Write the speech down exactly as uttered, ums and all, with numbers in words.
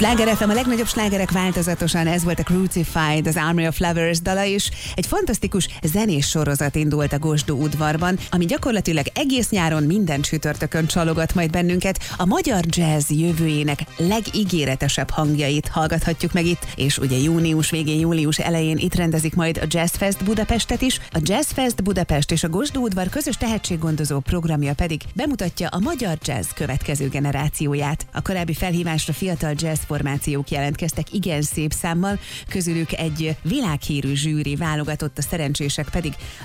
Sláger ef em, a legnagyobb slágerek változatosan, ez volt a Crucified, az Army of Lovers dala is. Egy fantasztikus zenés sorozat indult a Gosdó udvarban, ami gyakorlatilag egész nyáron minden csütörtökön csalogat majd bennünket. A magyar jazz jövőjének legígéretesebb hangjait hallgathatjuk meg itt, és ugye június végén, július elején itt rendezik majd a Jazz Fest Budapestet is. A Jazz Fest Budapest és a Gosdó udvar közös tehetséggondozó programja pedig bemutatja a magyar jazz következő generációját. A korábbi felhívásra fiatal jazz formációk jelentkeztek igen szép számmal, közülük egy világhírű zsűri válogatott, a szerencsések pedig